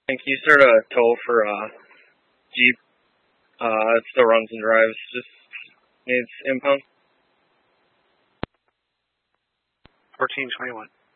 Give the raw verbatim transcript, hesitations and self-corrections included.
And can you start a tow for uh, Jeep? Uh, it still runs and drives, just needs impound. fourteen twenty-one.